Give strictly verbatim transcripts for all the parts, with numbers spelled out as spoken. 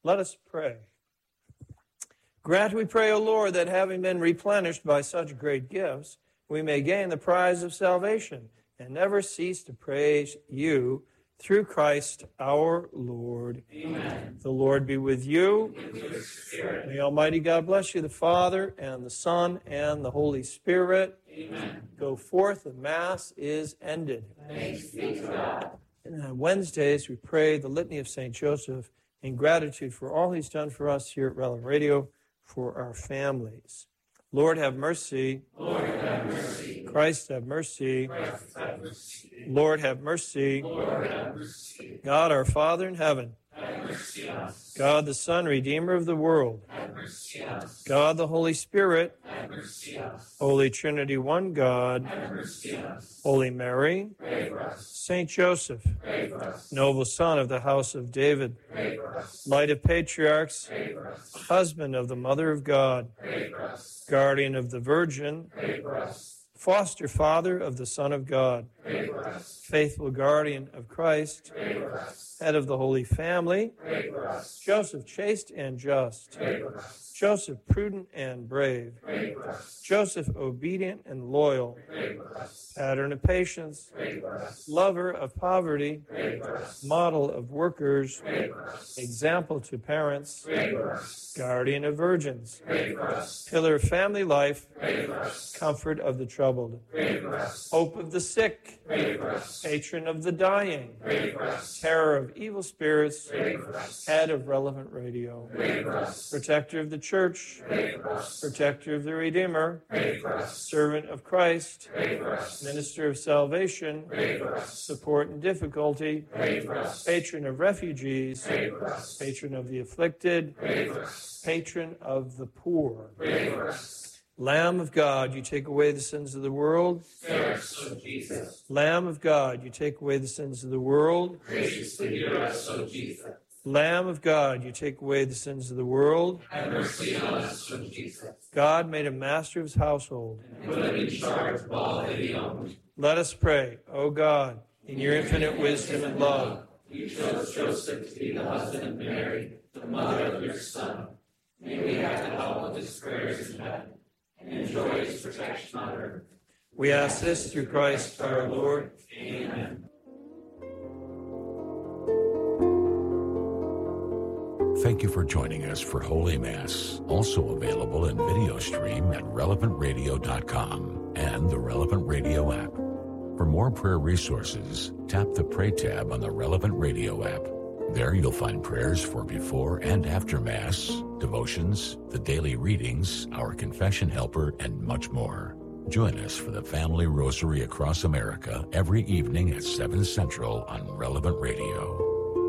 Let us pray. Grant, we pray, O Lord, that having been replenished by such great gifts, we may gain the prize of salvation and never cease to praise you through Christ our Lord. Amen. The Lord be with you. With your spirit. May Almighty God bless you, the Father, and the Son, and the Holy Spirit. Amen. Go forth, the Mass is ended. Thanks be to God. And on Wednesdays, we pray the Litany of Saint Joseph in gratitude for all he's done for us here at Relevant Radio, for our families. Lord, have mercy. Lord, have mercy. Christ, have mercy. Christ, have mercy. Lord, have mercy. Lord, have mercy. God, our Father in heaven. Have mercy on us. God, the Son, Redeemer of the world. Have mercy on us. God, the Holy Spirit. Have mercy on us. Holy Trinity, one God. Have mercy on us. Holy Mary. Pray for us. Saint Joseph. Pray for us. Noble Son of the house of David. Pray for us. Light of patriarchs. Pray for us. Husband of the Mother of God. Pray for us. Guardian of the Virgin. Pray for us. Foster Father of the Son of God. Pray for us. Faithful Guardian of Christ. Pray for us. Head of the Holy Family. Pray for us. Joseph chaste and just. Pray for us. Joseph prudent and brave. Pray for us. Joseph obedient and loyal. Pray for us. Pattern of patience. Pray for us. Lover of poverty. Pray for us. Model of workers. Pray for us. Example to parents. Pray for us. Guardian of virgins. Pray for us. Pillar of family life. Pray for us. Comfort of the troubled. Pray for us. Hope of the sick. Pray for us. Patron of the dying. Pray for us. Terror of evil spirits. Pray for us. Head of Relevant Radio. Pray for us. Protector of the church. Pray for us. Protector of the Redeemer. Pray for us. Servant of Christ. Pray for us. Minister of salvation. Pray for us. Support in difficulty. Pray for us. Patron of refugees. Pray for us. Patron of the afflicted. Pray for us. Patron of the poor. Pray for us. Lamb of God, you take away the sins of the world. Spare us, O Jesus. Lamb of God, you take away the sins of the world. Graciously hear us, O Jesus. Lamb of God, you take away the sins of the world. Have mercy on us, O Jesus. God made a master of his household. And put him in charge of all that he owned. Let us pray, O God, in your infinite wisdom and love. You chose Joseph to be the husband of Mary, the mother of your Son. May we have the help of his prayers in heaven and enjoy his protection on earth. We ask this through Christ our Lord. Amen. Thank you for joining us for Holy Mass, also available in video stream at relevant radio dot com and the Relevant Radio app. For more prayer resources, tap the Pray tab on the Relevant Radio app. There you'll find prayers for before and after Mass, devotions, the daily readings, our confession helper, and much more. Join us for the Family Rosary across America every evening at seven Central on Relevant Radio.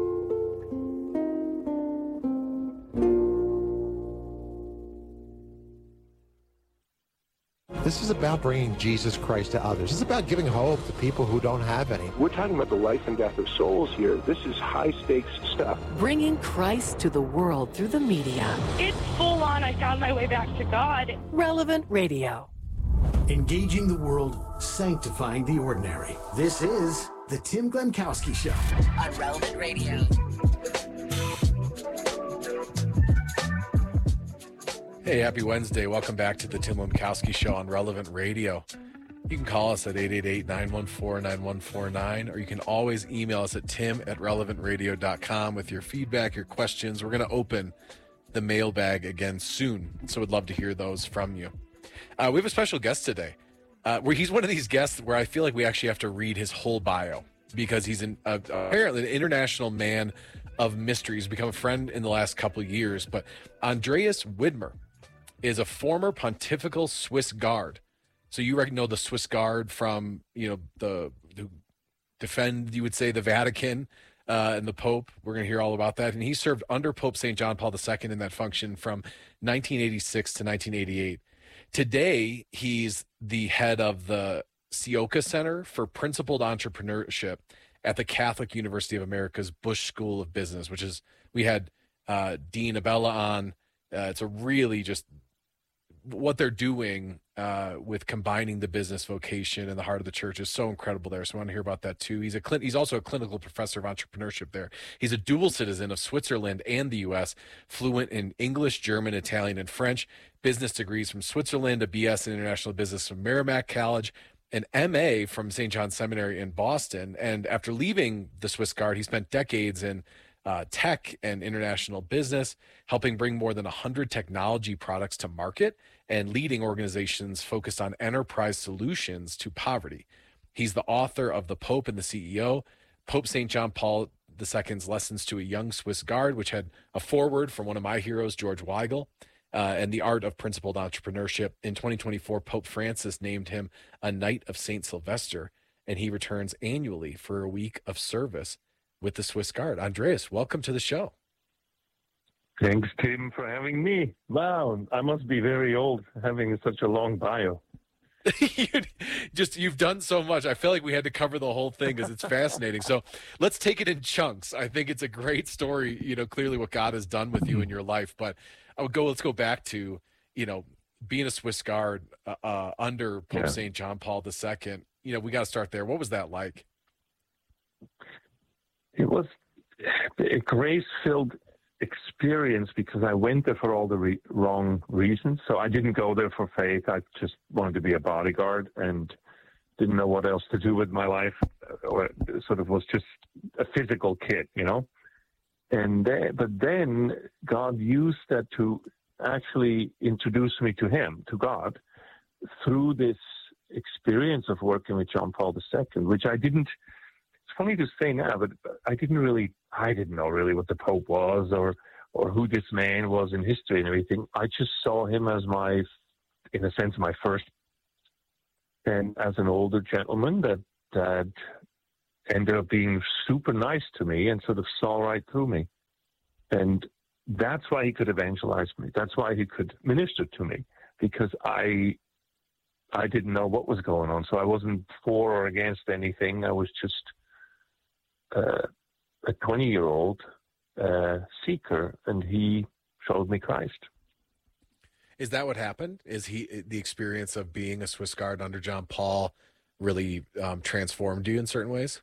This is about bringing Jesus Christ to others. It's about giving hope to people who don't have any. We're talking about the life and death of souls here. This is high-stakes stuff. Bringing Christ to the world through the media. It's full on. I found my way back to God. Relevant Radio. Engaging the world, sanctifying the ordinary. This is the Tim Glemkowski Show. On Relevant Radio. Hey, happy Wednesday. Welcome back to the Tim Lemkowski Show on Relevant Radio. You can call us at eight eight eight, nine one four, nine one four nine, or you can always email us at tim at relevant radio dot com with your feedback, your questions. We're going to open the mailbag again soon, so we'd love to hear those from you. Uh, we have a special guest today. Uh, where he's one of these guests where I feel like we actually have to read his whole bio because he's an, uh, apparently an international man of mystery. He's become a friend in the last couple of years, but Andreas Widmer is a former pontifical Swiss guard. So you know the Swiss guard from, you know, the, the defend, you would say, the Vatican uh, and the Pope. We're going to hear all about that. And he served under Pope Saint John Paul the Second in that function from nineteen eighty-six to nineteen eighty-eight. Today, he's the head of the Sioka Center for Principled Entrepreneurship at the Catholic University of America's Bush School of Business, which is, we had uh, Dean Abella on. Uh, it's a really just, what they're doing uh, with combining the business vocation and the heart of the church is so incredible there. So I want to hear about that too. He's a cl- he's also a clinical professor of entrepreneurship there. He's a dual citizen of Switzerland and the U S, fluent in English, German, Italian, and French, business degrees from Switzerland, a B S in international business from Merrimack College, an M A from Saint John's Seminary in Boston. And after leaving the Swiss Guard, he spent decades in uh, tech and international business, helping bring more than one hundred technology products to market and leading organizations focused on enterprise solutions to poverty. He's the author of The Pope and the C E O, Pope Saint John Paul the Second's Lessons to a Young Swiss Guard, which had a foreword from one of my heroes, George Weigel, uh, and The Art of Principled Entrepreneurship. In twenty twenty-four, Pope Francis named him a Knight of Saint Sylvester, and he returns annually for a week of service with the Swiss Guard. Andreas, welcome to the show. Thanks, Tim, for having me. Wow, I must be very old having such a long bio. you just you've done so much. I feel like we had to cover the whole thing because it's fascinating. So let's take it in chunks. I think it's a great story, you know, clearly what God has done with you in your life. But I would go, let's go back to, you know, being a Swiss Guard uh, uh, under Pope yeah. Saint John Paul the Second. You know, we got to start there. What was that like? It was a grace-filled experience because I went there for all the re- wrong reasons. So I didn't go there for faith. I just wanted to be a bodyguard and didn't know what else to do with my life, or sort of was just a physical kid, you know. And then, but then God used that to actually introduce me to Him, to God, through this experience of working with John Paul the Second, which I didn't. It's funny to say now, but I didn't really, I didn't know really what the Pope was or or who this man was in history and everything. I just saw him as my, in a sense, my first, and as an older gentleman that, that ended up being super nice to me and sort of saw right through me. And that's why he could evangelize me. That's why he could minister to me, because I I didn't know what was going on. So I wasn't for or against anything. I was just uh, a twenty-year-old uh, seeker, and he showed me Christ. Is that what happened? Is he the experience of being a Swiss Guard under John Paul really um, transformed you in certain ways?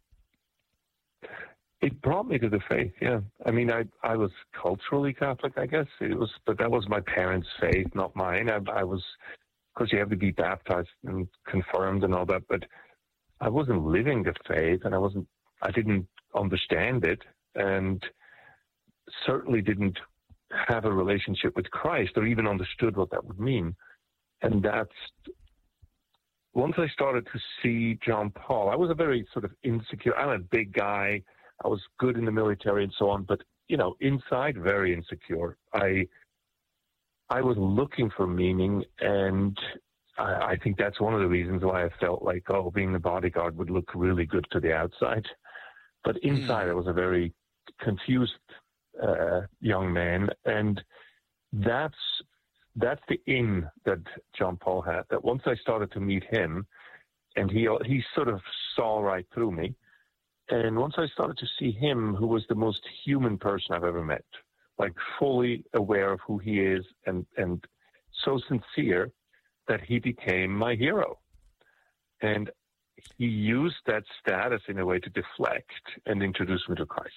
It brought me to the faith, yeah. I mean, I I was culturally Catholic, I guess. It was, but that was my parents' faith, not mine. I, I was, of course, you have to be baptized and confirmed and all that, but I wasn't living the faith, and I wasn't, I didn't understand it, and certainly didn't have a relationship with Christ or even understood what that would mean. And that's, once I started to see John Paul, I was a very sort of insecure, I'm a big guy, I was good in the military and so on, but, you know, inside very insecure. I I was looking for meaning, and I, I think that's one of the reasons why I felt like, oh, being the bodyguard would look really good to the outside. But inside mm. I was a very confused uh, young man, and that's that's the in that John Paul had, that once I started to meet him, and he he sort of saw right through me, and once I started to see him, who was the most human person I've ever met, like fully aware of who he is, and, and so sincere that he became my hero. And he used that status in a way to deflect and introduce me to Christ.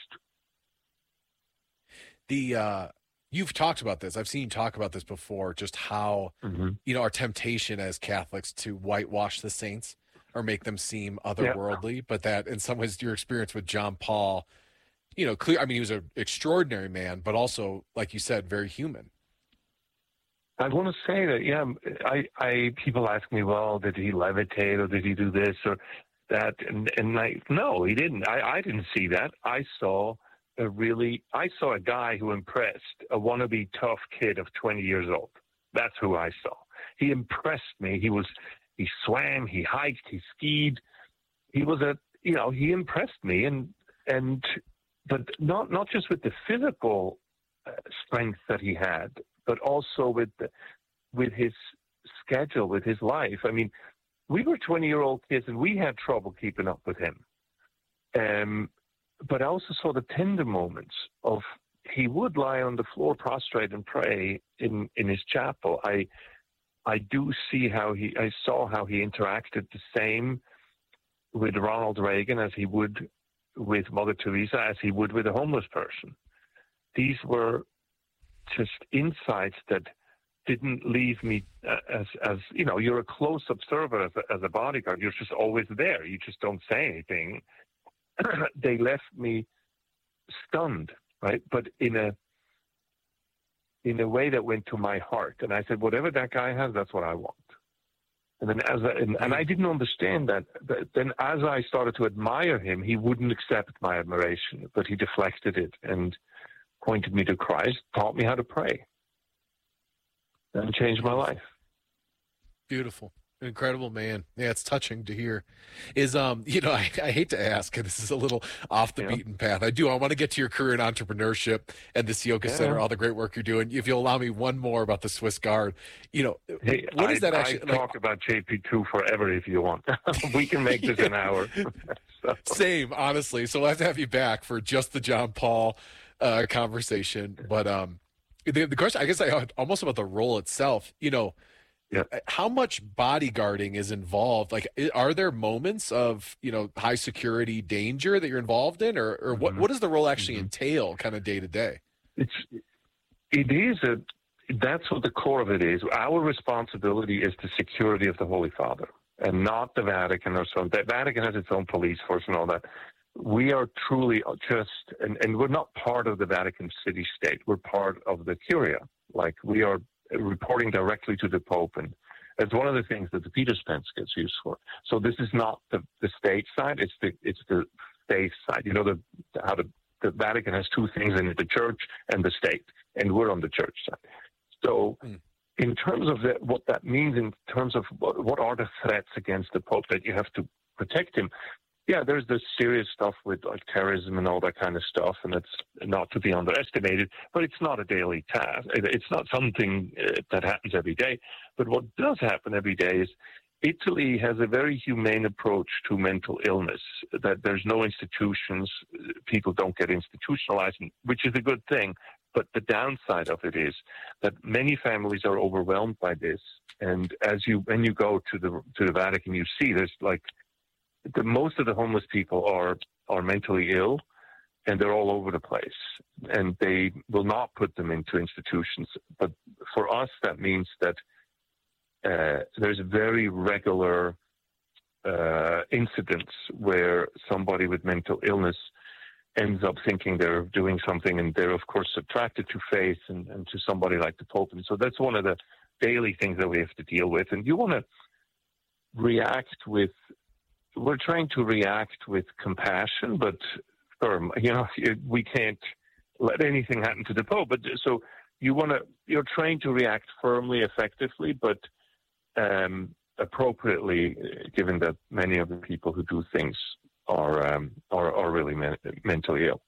The uh, you've talked about this. I've seen you talk about this before, just how, mm-hmm. you know, our temptation as Catholics to whitewash the saints or make them seem otherworldly, yeah. but that in some ways your experience with John Paul, you know, clear. I mean, he was an extraordinary man, but also, like you said, very human. I want to say that, yeah, I, I, people ask me, well, did he levitate or did he do this or that? And, and I, no, he didn't. I, I didn't see that. I saw a really, I saw a guy who impressed a wannabe tough kid of twenty years old. That's who I saw. He impressed me. He was, he swam, he hiked, he skied. He was a, you know, he impressed me, and, and, but not, not just with the physical uh, strength that he had, but also with the, with his schedule, with his life. I mean, we were twenty-year-old kids, and we had trouble keeping up with him. Um, but I also saw the tender moments of, he would lie on the floor prostrate and pray in, in his chapel. I I do see how he, I saw how he interacted the same with Ronald Reagan as he would with Mother Teresa, as he would with a homeless person. These were just insights that didn't leave me uh, as, as, you know, you're a close observer as a, as a bodyguard. You're just always there. You just don't say anything. They left me stunned, right? But in a, in a way that went to my heart. And I said, whatever that guy has, that's what I want. And then as I, and, and I didn't understand that. But then as I started to admire him, he wouldn't accept my admiration, but he deflected it and pointed me to Christ, taught me how to pray, and changed my life. Beautiful. Incredible, man. Yeah, it's touching to hear. Is um, you know, I, I hate to ask, and this is a little off the yeah. beaten path. I do. I want to get to your career in entrepreneurship and the Sioka yeah. Center, all the great work you're doing. If you'll allow me one more about the Swiss Guard, you know, hey, what I, is that actually? I like, talk about J P two forever if you want. We can make this an hour. So. Same, honestly. So we'll have to have you back for just the John Paul uh, conversation. But um, the, the question, I guess, I almost about the role itself. You know. Yeah. How much bodyguarding is involved? Like, are there moments of, you know, high security danger that you're involved in, or, or what, mm-hmm. what does the role actually mm-hmm. entail kind of day to day? It's, it is a, that's what the core of it is. Our responsibility is the security of the Holy Father and not the Vatican or something. The Vatican has its own police force and all that. We are truly just, and, and we're not part of the Vatican city state. We're part of the Curia. Like, we are reporting directly to the Pope, and it's one of the things that the Peter Spence gets used for. So this is not the, the state side; it's the it's the faith side. You know, the how the, the Vatican has two things in it: the church and the state, and we're on the church side. So, mm. in terms of the, what that means, in terms of what, what are the threats against the Pope that you have to protect him. Yeah, there's the serious stuff with like terrorism and all that kind of stuff, and it's not to be underestimated, but it's not a daily task. It's not something uh, that happens every day. But what does happen every day is Italy has a very humane approach to mental illness, that there's no institutions, people don't get institutionalized, which is a good thing. But the downside of it is that many families are overwhelmed by this. And as you, when you go to the, to the Vatican, you see there's like, The, most of the homeless people are are mentally ill, and they're all over the place. And they will not put them into institutions. But for us, that means that uh, there's very regular uh, incidents where somebody with mental illness ends up thinking they're doing something, and they're, of course, attracted to faith and, and to somebody like the Pope. And so that's one of the daily things that we have to deal with. And you want to react with We're trying to react with compassion, but firm. You know, we can't let anything happen to the Pope. But so you want to, you're trained to react firmly, effectively, but um, appropriately, given that many of the people who do things are um, are, are really men- mentally ill.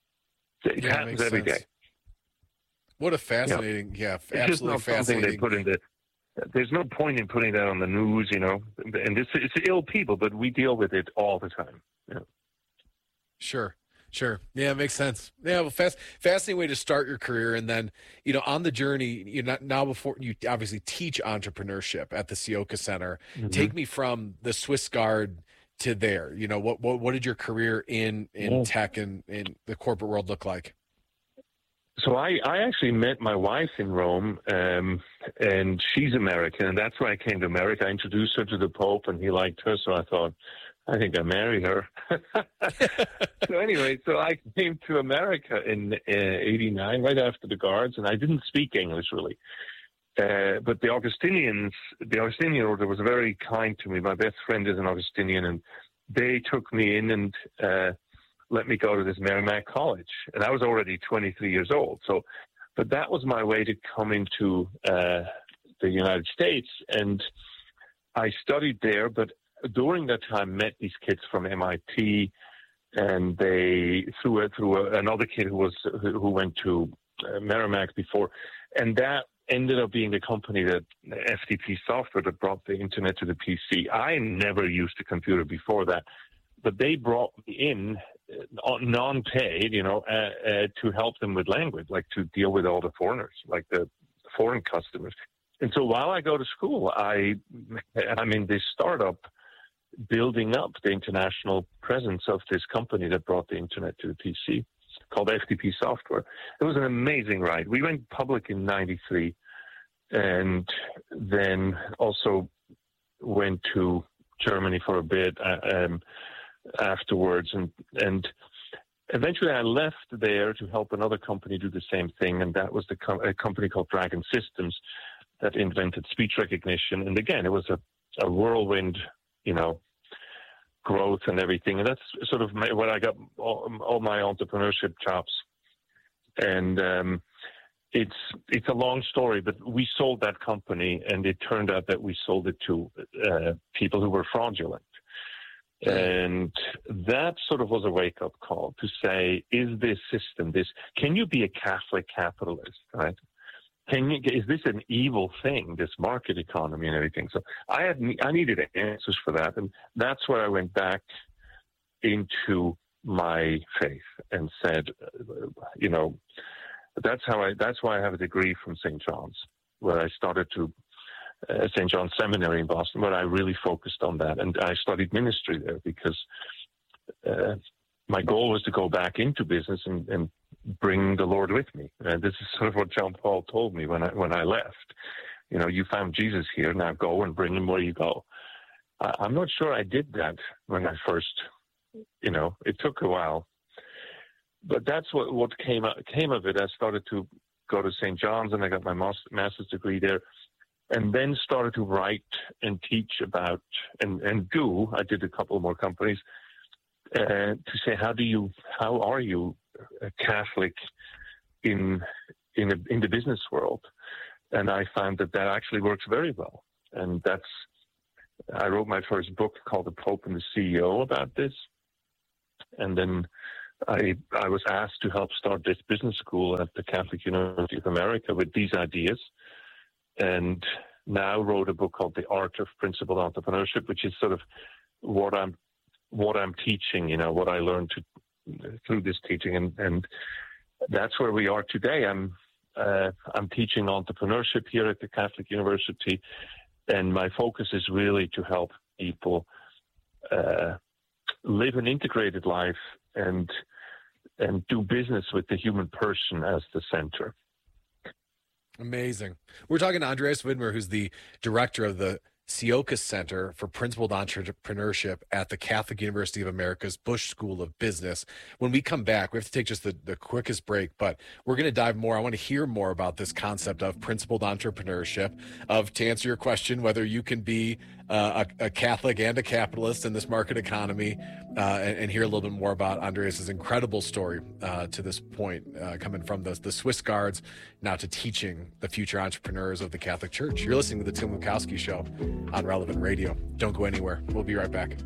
It yeah, happens every sense. day. What a fascinating, yeah, yeah it's absolutely just not fascinating. Something they put in the, There's no point in putting that on the news, you know. And this, it's ill people, but we deal with it all the time. Yeah. Sure, sure. Yeah, it makes sense. Yeah, well, fast, fascinating way to start your career, and then you know, on the journey, you know, now before you obviously teach entrepreneurship at the Sioka Center. Mm-hmm. Take me from the Swiss Guard to there. You know, what what what did your career in in yeah. tech and in the corporate world look like? So I, I actually met my wife in Rome, um, and she's American, and that's why I came to America. I introduced her to the Pope, and he liked her, so I thought, I think I'll marry her. So anyway, so I came to America in uh, eighty-nine, right after the Guards, and I didn't speak English, really. Uh, but the Augustinians, the Augustinian order was very kind to me. My best friend is an Augustinian, and they took me in and uh, let me go to this Merrimack College. And I was already twenty-three years old. So, but that was my way to come into uh, the United States. And I studied there, but during that time met these kids from M I T, and they through it through a, another kid who was who went to uh, Merrimack before, and that ended up being the company that F T P Software that brought the internet to the P C. I never used a computer before that, but they brought me in uh, non-paid, you know, uh, uh, to help them with language, like to deal with all the foreigners, like the foreign customers. and so while I go to school, I, I'm in this startup building up the international presence of this company that brought the internet to the P C, called F T P Software. It was an amazing ride. We went public in ninety-three, and then also went to Germany for a bit um, afterwards, and and eventually I left there to help another company do the same thing, and that was the co- a company called Dragon Systems that invented speech recognition. And again, it was a, a whirlwind, you know, growth and everything. And that's sort of my, where I got all, all my entrepreneurship chops. And um, it's it's a long story, but we sold that company, and it turned out that we sold it to uh, people who were fraudulent. And that sort of was a wake-up call to say, is this system, this, can you be a Catholic capitalist, right? Can you, is this an evil thing, this market economy and everything? So I had, I needed answers for that. And that's where I went back into my faith and said, you know, that's how I, that's why I have a degree from Saint John's, where I started to, uh, Saint John's Seminary in Boston, where I really focused on that. And I studied ministry there because uh, my goal was to go back into business and, and bring the Lord with me. And this is sort of what John Paul told me when I, when I left. You know, you found Jesus here, now go and bring him where you go. I, I'm not sure I did that when I first, you know, it took a while. But that's what, what came, came of it. I started to go to Saint John's, and I got my master's degree there, and then started to write and teach about, and, and do, I did a couple more companies, uh, to say, how do you, how are you a Catholic in, in, a, in the business world? And I found that that actually works very well. And that's, I wrote my first book called The Pope and the C E O about this. And then I, I was asked to help start this business school at the Catholic University of America with these ideas. And now wrote a book called The Art of Principled Entrepreneurship, which is sort of what I'm what I'm teaching, you know, what I learned to, through this teaching, and, and that's where we are today. I'm uh, I'm teaching entrepreneurship here at the Catholic University, and my focus is really to help people uh, live an integrated life and and do business with the human person as the center. Amazing. We're talking to Andreas Widmer, who's the director of the Siokas Center for Principled Entrepreneurship at the Catholic University of America's Bush School of Business. When we come back, we have to take just the, the quickest break, but we're going to dive more. I want to hear more about this concept of principled entrepreneurship, of, to answer your question, whether you can be uh, a, a Catholic and a capitalist in this market economy, uh, and, and hear a little bit more about Andreas's incredible story uh, to this point, uh, coming from the, the Swiss Guards, now to teaching the future entrepreneurs of the Catholic Church. You're listening to the Tim Lukowski Show on Relevant Radio. Don't go anywhere. We'll be right back.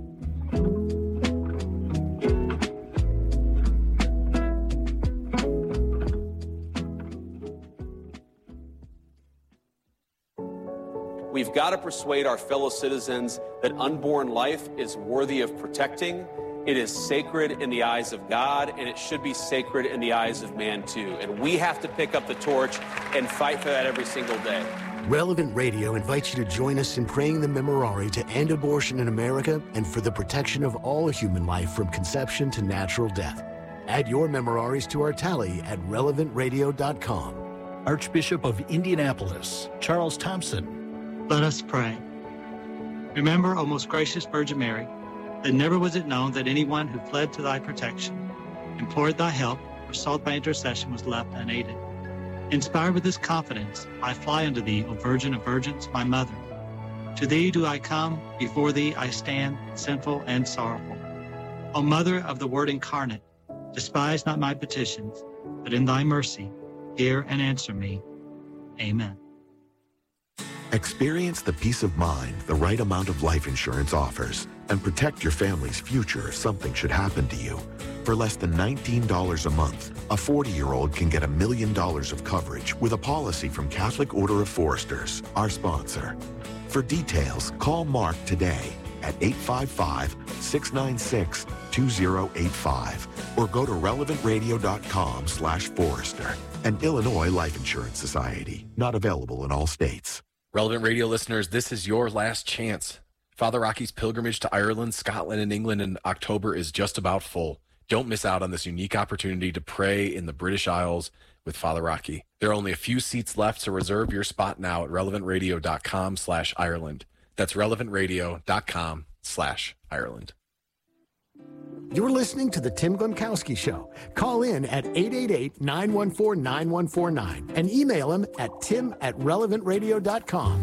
We've got to persuade our fellow citizens that unborn life is worthy of protecting. It is sacred in the eyes of God, and it should be sacred in the eyes of man too. And we have to pick up the torch and fight for that every single day. Relevant Radio invites you to join us in praying the Memorare to end abortion in America and for the protection of all human life from conception to natural death. Add your Memoraries to our tally at relevant radio dot com. Archbishop of Indianapolis, Charles Thompson. Let us pray. Remember, O most gracious Virgin Mary, that never was it known that anyone who fled to thy protection, implored thy help, or sought thy intercession was left unaided. Inspired with this confidence, I fly unto thee, O Virgin of Virgins, my mother. To thee do I come, before thee I stand, sinful and sorrowful. O Mother of the Word incarnate, despise not my petitions, but in thy mercy, hear and answer me. Amen. Experience the peace of mind the right amount of life insurance offers and protect your family's future if something should happen to you. For less than nineteen dollars a month, a forty-year-old can get a million dollars of coverage with a policy from Catholic Order of Foresters, our sponsor. For details, call Mark today at eight five five, six nine six, two zero eight five or go to relevant radio dot com slash Forrester. An Illinois Life Insurance Society. Not available in all states. Relevant Radio listeners, this is your last chance. Father Rocky's pilgrimage to Ireland, Scotland, and England in October is just about full. Don't miss out on this unique opportunity to pray in the British Isles with Father Rocky. There are only a few seats left, so reserve your spot now at relevant radio dot com slash Ireland. That's relevant radio dot com slash Ireland. You're listening to the Tim Glemkowski Show. Call in at eight eight eight, nine one four, nine one four nine and email him at tim at relevant radio dot com.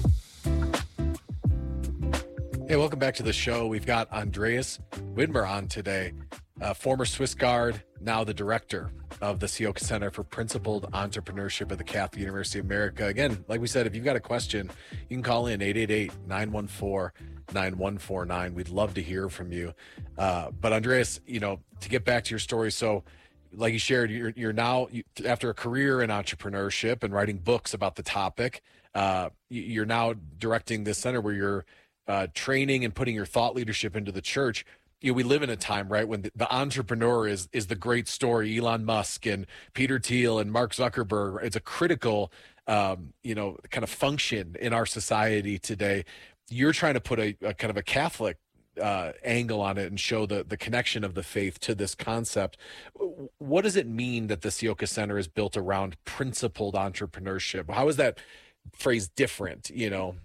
Hey, welcome back to the show. We've got Andreas Widmer on today, uh, former Swiss Guard, now the director of the Sioka Center for Principled Entrepreneurship at the Catholic University of America. Again, like we said, if you've got a question, you can call in eight eight eight, nine one four, nine one four nine. We'd love to hear from you. Uh, but Andreas, you know, to get back to your story, so like you shared, you're, you're now, you, after a career in entrepreneurship and writing books about the topic, uh, you're now directing this center where you're uh, training and putting your thought leadership into the church. You know, we live in a time, right, when the, the entrepreneur is is the great story. Elon Musk and Peter Thiel and Mark Zuckerberg. It's a critical, um, you know, kind of function in our society today. You're trying to put a, a kind of a Catholic uh, angle on it and show the the connection of the faith to this concept. What does it mean that the Sioka Center is built around principled entrepreneurship? How is that phrase different, you know?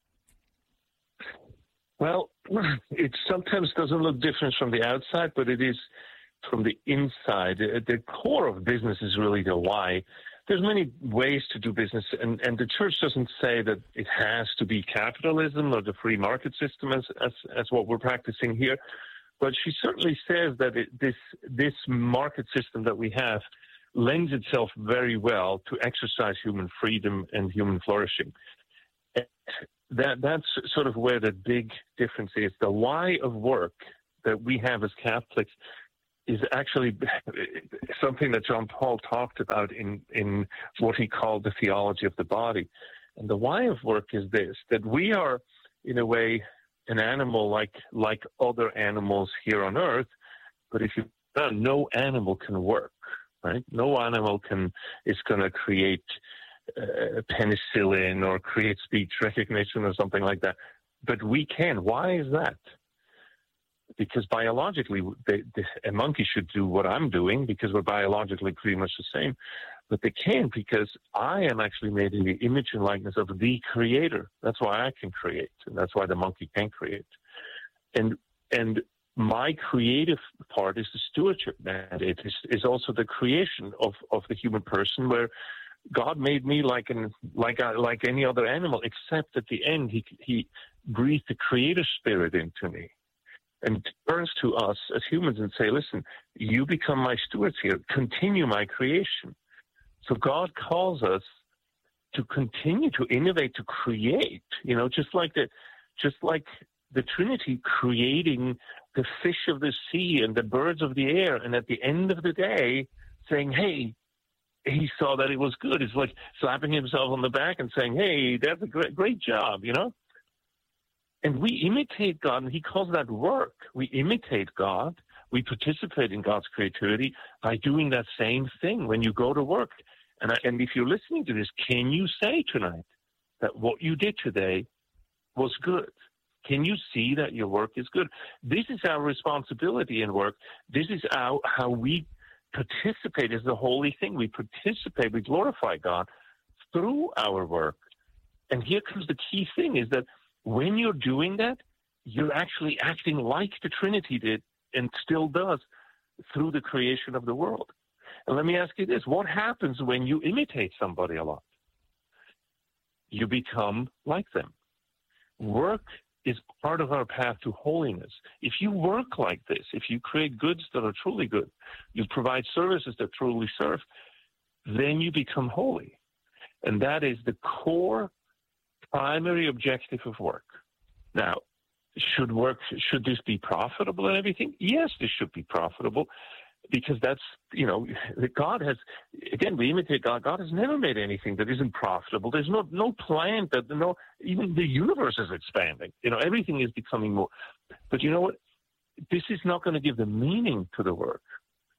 Well, it sometimes doesn't look different from the outside, but it is from the inside. The core of business is really the why. There's many ways to do business, and, and the church doesn't say that it has to be capitalism or the free market system as, as, as what we're practicing here, but she certainly says that it, this, this market system that we have lends itself very well to exercise human freedom and human flourishing. That that's sort of where the big difference is. The why of work that we have as Catholics is actually something that John Paul talked about in, in what he called the theology of the body. And the why of work is this, that we are, in a way, an animal like like other animals here on earth, but if you no animal can work, right? No animal can is going to create Uh, penicillin or create speech recognition or something like that. But we can. Why is that? Because biologically, they, they, a monkey should do what I'm doing because we're biologically pretty much the same. But they can't because I am actually made in the image and likeness of the Creator. That's why I can create, and that's why the monkey can't create. And and my creative part is the stewardship mandate. Is is also the creation of of the human person, where God made me like an like a, like any other animal, except at the end he he breathed the creator spirit into me, and turns to us as humans and say, "Listen, you become my stewards here. Continue my creation." So God calls us to continue to innovate, to create. You know, just like the just like the Trinity creating the fish of the sea and the birds of the air, and at the end of the day, saying, "Hey." He saw that it was good. It's like slapping himself on the back and saying, "Hey, that's a great, great job," you know? And we imitate God, and he calls that work. We imitate God. We participate in God's creativity by doing that same thing when you go to work. And, I, and if you're listening to this, can you say tonight that what you did today was good? Can you see that your work is good? This is our responsibility in work. This is our, how we participate is the holy thing. We participate, we glorify God through our work. And here comes the key thing is that when you're doing that, you're actually acting like the Trinity did and still does through the creation of the world. And let me ask you this, what happens when you imitate somebody a lot? You become like them. Work is part of our path to holiness. If you work like this, if you create goods that are truly good, you provide services that truly serve, then you become holy. And that is the core primary objective of work. Now, should work, should this be profitable and everything? Yes, this should be profitable. Because that's, you know, God has, again, we imitate God. God has never made anything that isn't profitable. There's no no plant that, no, even the universe is expanding. You know, everything is becoming more. But you know what? This is not going to give the meaning to the work.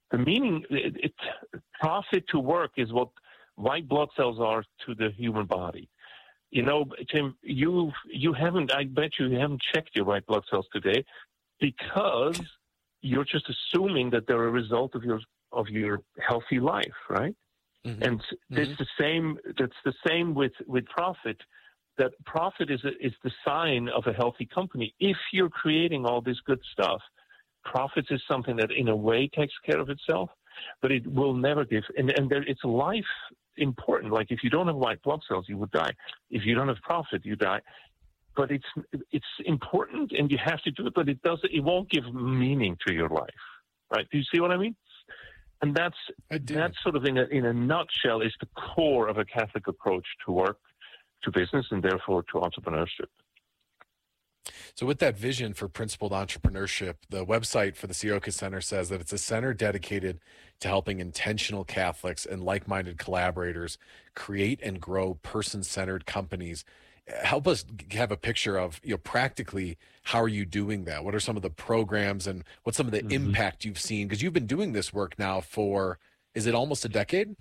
the meaning, it, it, profit to work is what white blood cells are to the human body. You know, Tim, you you haven't, I bet you you haven't checked your white blood cells today because you're just assuming that they're a result of your of your healthy life, right? Mm-hmm. And mm-hmm. it's the same. That's the same with, with profit. That profit is a, is the sign of a healthy company. If you're creating all this good stuff, profits is something that in a way takes care of itself, but it will never give. And and there, it's life important. Like if you don't have white blood cells, you would die. If you don't have profit, you die. But it's it's important, and you have to do it. But it does it won't give meaning to your life, right? Do you see what I mean? And that's that's sort of in a in a nutshell is the core of a Catholic approach to work, to business, and therefore to entrepreneurship. So with that vision for principled entrepreneurship, the website for the Sirocco Center says that it's a center dedicated to helping intentional Catholics and like-minded collaborators create and grow person-centered companies. Help us have a picture of, you know, practically how are you doing that? What are some of the programs and what's some of the mm-hmm. impact you've seen? Because you've been doing this work now for, is it almost a decade?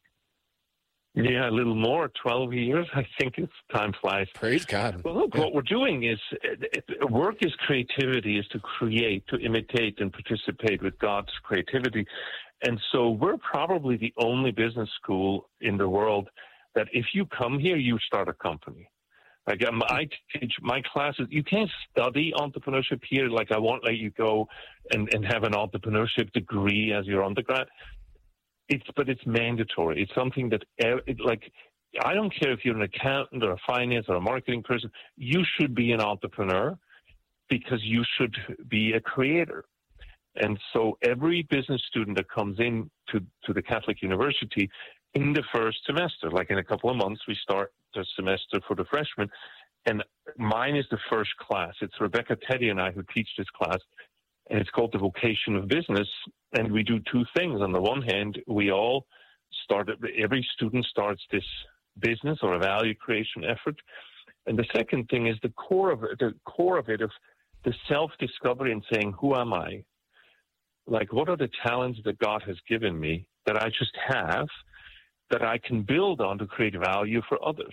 Yeah, a little more, twelve years. I think it's time flies. Praise God. Well, look, yeah. what we're doing is, work is creativity, is to create, to imitate and participate with God's creativity. And so we're probably the only business school in the world that if you come here, you start a company. Like um, I teach my classes, you can't study entrepreneurship here. Like I won't let you go and, and have an entrepreneurship degree as your undergrad. It's, but it's mandatory. It's something that, it, like, I don't care if you're an accountant or a finance or a marketing person, you should be an entrepreneur because you should be a creator. And so every business student that comes in to, to the Catholic University in the first semester, like in a couple of months, we start the semester for the freshmen, and mine is the first class. It's Rebecca Teddy and I who teach this class, and it's called The Vocation of Business. And we do two things. On the one hand, we all start, every student starts this business or a value creation effort. And the second thing is the core of it, the core of it, of the self-discovery and saying, who am I? Like, what are the talents that God has given me that I just have that I can build on to create value for others?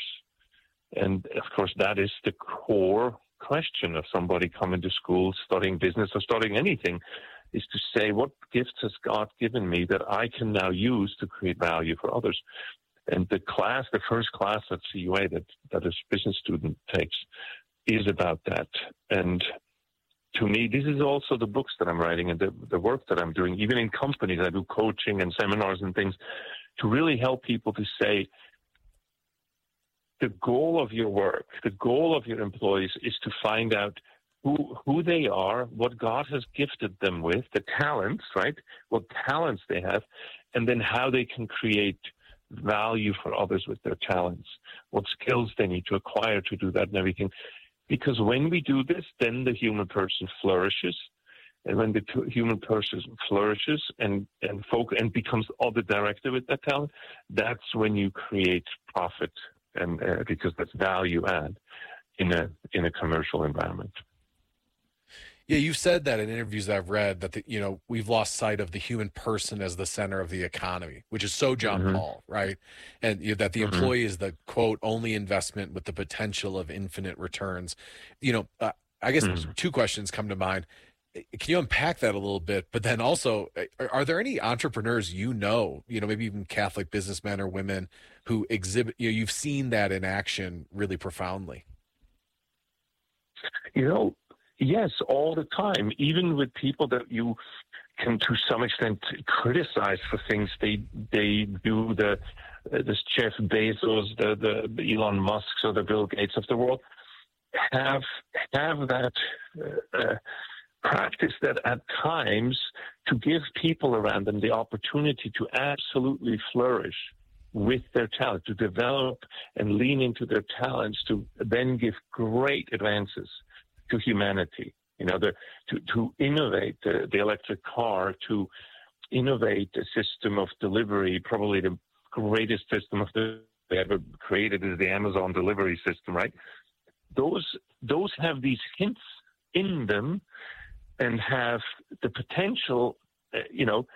And of course, that is the core question of somebody coming to school, studying business or studying anything, is to say, what gifts has God given me that I can now use to create value for others? And the class, the first class at C U A that, that a business student takes is about that. And to me, this is also the books that I'm writing and the, the work that I'm doing. Even in companies, I do coaching and seminars and things to really help people to say, the goal of your work, the goal of your employees is to find out who who they are, what God has gifted them with, the talents, right? What talents they have, and then how they can create value for others with their talents, what skills they need to acquire to do that and everything. Because when we do this, then the human person flourishes. And when the human person flourishes and and folk and becomes other directed with that talent, that's when you create profit, and uh, because that's value add in a in a commercial environment. Yeah, you've said that in interviews I've read that the, you know, we've lost sight of the human person as the center of the economy, which is so John mm-hmm. Paul, right? And you know, that the mm-hmm. employee is the quote only investment with the potential of infinite returns. You know, uh, I guess mm-hmm. two questions come to mind. Can you unpack that a little bit? But then also, are, are there any entrepreneurs you know, you know, maybe even Catholic businessmen or women who exhibit, you know, you've seen that in action really profoundly? You know, yes, all the time, even with people that you can to some extent criticize for things they they do, the uh, this Jeff Bezos, the, the Elon Musks or the Bill Gates of the world, have have that uh, uh, practice that at times to give people around them the opportunity to absolutely flourish with their talent, to develop and lean into their talents, to then give great advances to humanity. You know, the, to, to innovate the, the electric car, to innovate a system of delivery, probably the greatest system of the they ever created is the Amazon delivery system, right? Those those have these hints in them and have the potential, uh, you know,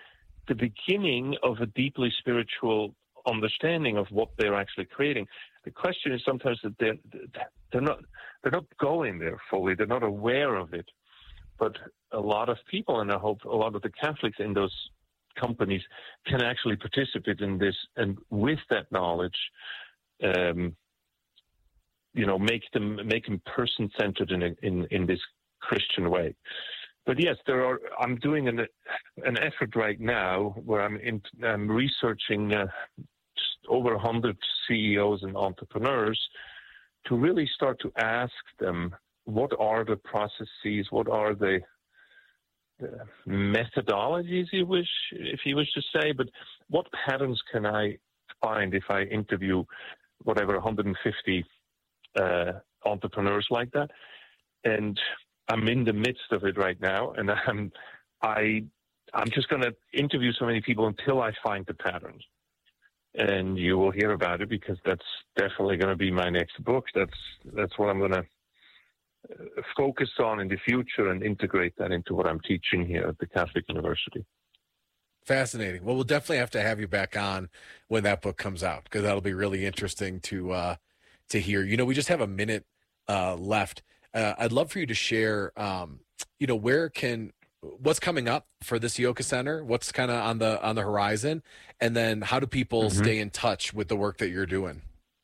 the beginning of a deeply spiritual understanding of what they're actually creating. The question is sometimes that they're, they're not they're not going there fully. They're not aware of it. But a lot of people, and I hope a lot of the Catholics in those companies can actually participate in this, and with that knowledge, um, you know, make them make them person-centered in, a, in in this Christian way. But yes, there are. I'm doing an an effort right now where I'm in, I'm researching uh, just over a hundred C E Os and entrepreneurs to really start to ask them, what are the processes, what are the, the methodologies, you wish, if you wish to say, but what patterns can I find if I interview whatever one hundred fifty uh, entrepreneurs like that? And I'm in the midst of it right now, and I'm I I'm just going to interview so many people until I find the patterns. And you will hear about it, because that's definitely going to be my next book. That's that's what I'm going to focus on in the future and integrate that into what I'm teaching here at the Catholic University. Fascinating. Well, we'll definitely have to have you back on when that book comes out, because that'll be really interesting to uh, to hear. You know, we just have a minute uh, left. Uh, I'd love for you to share, um, you know, where can, what's coming up for the Sioka Center? What's kind of on the on the horizon? And then how do people mm-hmm. stay in touch with the work that you're doing?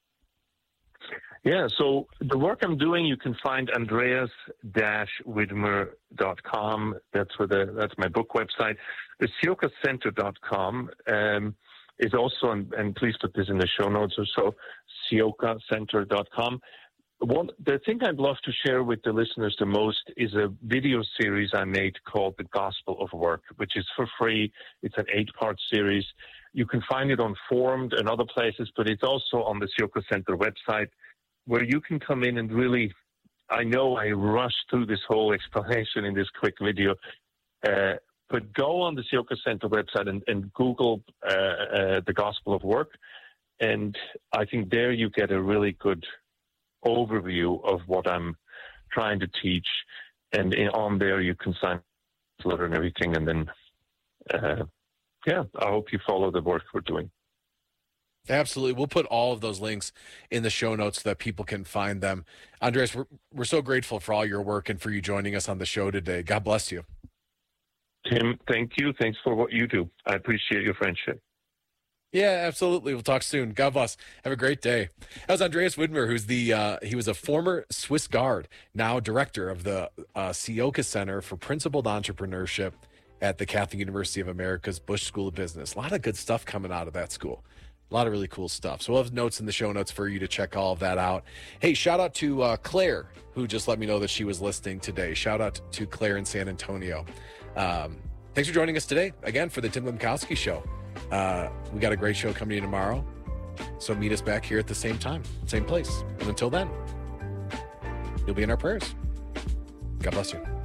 Yeah, so the work I'm doing, you can find andreas dash widmer dot com. That's where the that's my book website. The sioka center dot com um, is also, and, and please put this in the show notes or so, sioka center dot com. One, the thing I'd love to share with the listeners the most is a video series I made called The Gospel of Work, which is for free. It's an eight-part series. You can find it on Formed and other places, but it's also on the Sioka Center website, where you can come in and really, I know I rushed through this whole explanation in this quick video, uh, but go on the Sioka Center website and, and Google uh, uh, The Gospel of Work, and I think there you get a really good overview of what I'm trying to teach, and in, on there you can sign up letter and everything, and then, uh, yeah, I hope you follow the work we're doing. Absolutely. We'll put all of those links in the show notes so that people can find them. Andreas, we're, we're so grateful for all your work and for you joining us on the show today. God bless you. Tim, thank you. Thanks for what you do. I appreciate your friendship. Yeah, absolutely. We'll talk soon. God bless. Have a great day. That was Andreas Widmer, who's the, uh, he was a former Swiss Guard, now director of the uh, Sioka Center for Principled Entrepreneurship at the Catholic University of America's Bush School of Business. A lot of good stuff coming out of that school. A lot of really cool stuff. So we'll have notes in the show notes for you to check all of that out. Hey, shout out to uh, Claire, who just let me know that she was listening today. Shout out to Claire in San Antonio. Um, thanks for joining us today, again, for the Tim Lemkowski Show. Uh, we got a great show coming in tomorrow. So meet us back here at the same time, same place. And until then, you'll be in our prayers. God bless you.